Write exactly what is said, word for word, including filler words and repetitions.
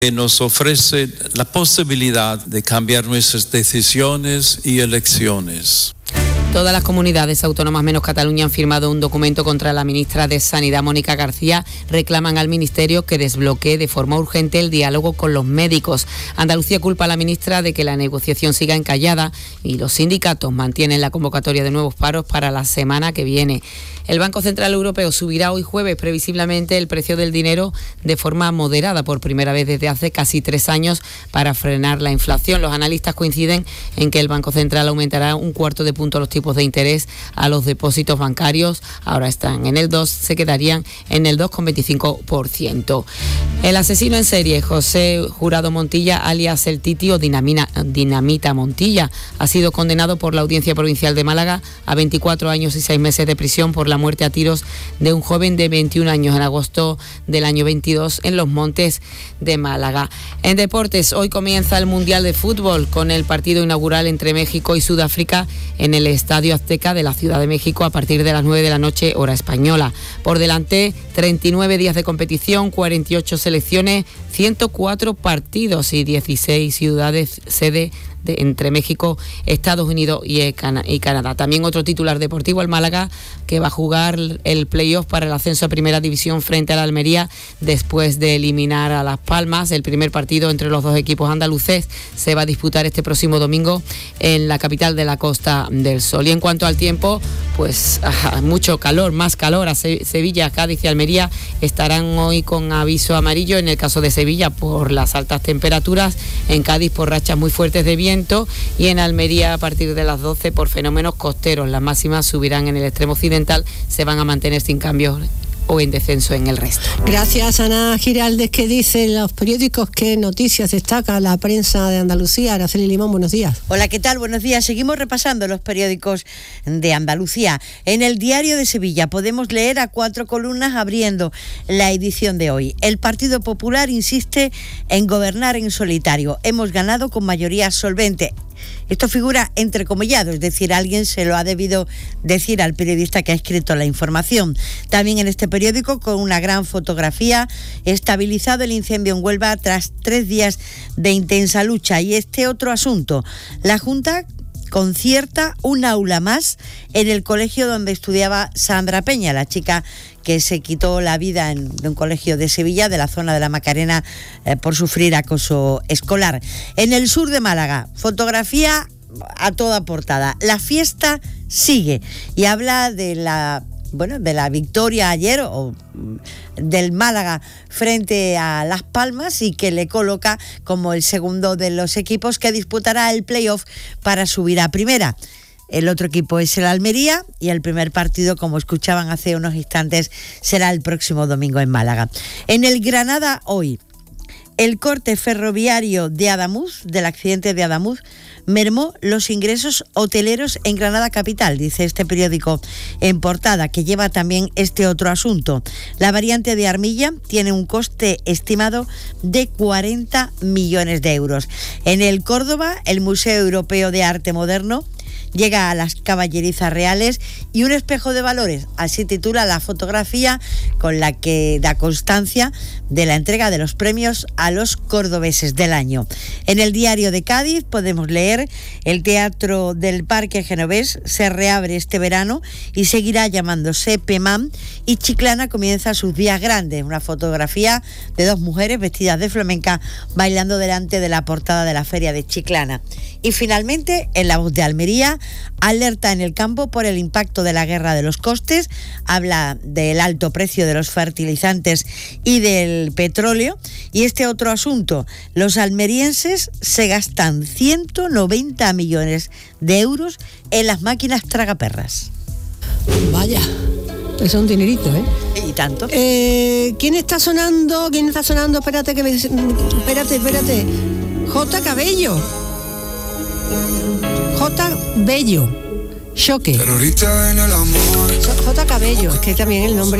que nos ofrece la posibilidad de cambiar nuestras decisiones y elecciones. Todas las comunidades autónomas menos Cataluña han firmado un documento contra la ministra de Sanidad, Mónica García. Reclaman al Ministerio que desbloquee de forma urgente el diálogo con los médicos. Andalucía culpa a la ministra de que la negociación siga encallada y los sindicatos mantienen la convocatoria de nuevos paros para la semana que viene. El Banco Central Europeo subirá hoy jueves previsiblemente el precio del dinero de forma moderada por primera vez desde hace casi tres años para frenar la inflación. Los analistas coinciden en que el Banco Central aumentará un cuarto de punto los tipos de interés a los depósitos bancarios. Ahora están en el dos, se quedarían en el dos coma veinticinco por ciento. El asesino en serie, José Jurado Montilla, alias El Titi o Dinamina, Dinamita Montilla, ha sido condenado por la Audiencia Provincial de Málaga a veinticuatro años y seis meses de prisión por la muerte a tiros de un joven de veintiún años en agosto del año veintidós en los Montes de Málaga. En deportes, hoy comienza el Mundial de Fútbol con el partido inaugural entre México y Sudáfrica en el Estadio Azteca de la Ciudad de México a partir de las nueve de la noche, hora española. Por delante, treinta y nueve días de competición, cuarenta y ocho selecciones, ciento cuatro partidos y dieciséis ciudades sede de, entre México, Estados Unidos y, y Canadá. También otro titular deportivo, el Málaga, que va a jugar el playoff para el ascenso a Primera División frente a la Almería después de eliminar a Las Palmas. El primer partido entre los dos equipos andaluces se va a disputar este próximo domingo en la capital de la Costa del Sol. Y en cuanto al tiempo, pues ajá, mucho calor, más calor. A Sevilla, Cádiz y Almería estarán hoy con aviso amarillo, en el caso de Sevilla por las altas temperaturas, en Cádiz por rachas muy fuertes de viento y en Almería a partir de las doce por fenómenos costeros. Las máximas subirán en el extremo occidental, se van a mantener sin cambios o en descenso en el resto. Gracias, Ana Giraldez. ¿Qué dicen los periódicos? ¿Qué noticias destaca la prensa de Andalucía? Araceli Limón, buenos días. Hola, ¿qué tal? Buenos días. Seguimos repasando los periódicos de Andalucía. En el Diario de Sevilla podemos leer a cuatro columnas abriendo la edición de hoy. El Partido Popular insiste en gobernar en solitario. Hemos ganado con mayoría solvente. Esto figura entrecomillado, es decir, alguien se lo ha debido decir al periodista que ha escrito la información. También en este periódico, con una gran fotografía, estabilizado el incendio en Huelva tras tres días de intensa lucha. Y este otro asunto, la Junta concierta un aula más en el colegio donde estudiaba Sandra Peña, la chica que se quitó la vida en un colegio de Sevilla, de la zona de la Macarena, eh, por sufrir acoso escolar. En el sur de Málaga, fotografía a toda portada. La fiesta sigue y habla de la, bueno, de la victoria ayer o del Málaga frente a Las Palmas y que le coloca como el segundo de los equipos que disputará el playoff para subir a primera. El otro equipo es el Almería y el primer partido, como escuchaban hace unos instantes, será el próximo domingo en Málaga. En el Granada hoy, el corte ferroviario de Adamuz, del accidente de Adamuz, mermó los ingresos hoteleros en Granada capital, dice este periódico en portada, que lleva también este otro asunto. La variante de Armilla tiene un coste estimado de cuarenta millones de euros. En el Córdoba, el Museo Europeo de Arte Moderno llega a las caballerizas reales y un espejo de valores, así titula la fotografía con la que da constancia de la entrega de los premios a los cordobeses del año. En el Diario de Cádiz podemos leer: el Teatro del Parque Genovés se reabre este verano y seguirá llamándose PEMAM, y Chiclana comienza sus días grandes. Una fotografía de dos mujeres vestidas de flamenca bailando delante de la portada de la feria de Chiclana. Y finalmente, en La Voz de Almería, alerta en el campo por el impacto de la guerra de los costes. Habla del alto precio de los fertilizantes y del petróleo. Y este otro asunto, los almerienses se gastan ciento noventa millones de euros en las máquinas tragaperras. Vaya, eso es un dinerito, ¿eh? ¿Y tanto? Eh, ¿Quién está sonando? ¿Quién está sonando? Espérate, que me... Espérate, espérate. J. Cabello. J. Bello. Choque. J. Cabello, es que también el nombre